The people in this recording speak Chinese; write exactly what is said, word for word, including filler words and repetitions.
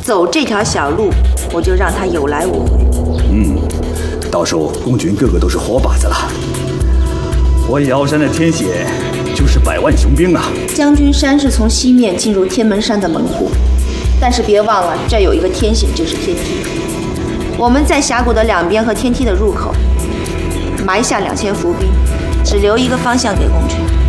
走这条小路，我就让他有来无回。 嗯，到时候公军个个都是活靶子了。我瑶山的天险就是百万雄兵啊！ 将军山是从西面进入天门山的门户，但是别忘了，这有一个天险，就是天梯。我们在峡谷的两边和天梯的入口埋下两千伏兵，只留一个方向给共军。